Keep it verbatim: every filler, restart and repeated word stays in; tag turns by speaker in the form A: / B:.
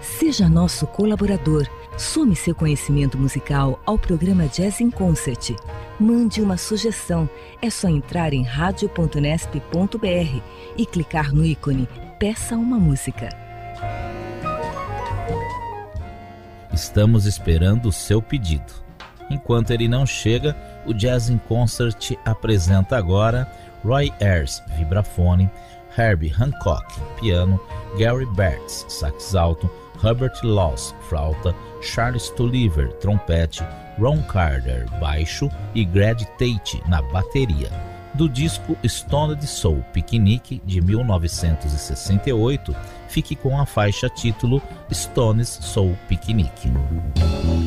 A: Seja nosso colaborador. Some seu conhecimento musical ao programa Jazz in Concert. Mande uma sugestão. É só entrar em radio ponto nesp ponto br e clicar no ícone Peça uma música.
B: Estamos esperando o seu pedido. Enquanto ele não chega, o Jazz in Concert apresenta agora Roy Ayers, vibrafone, Herbie Hancock, piano, Gary Bartz, sax alto, Herbert Laws, flauta, Charles Tolliver, trompete, Ron Carter, baixo e Greg Tate na bateria. Do disco Stoned Soul Picnic de mil novecentos e sessenta e oito, fique com a faixa título Stoned Soul Picnic.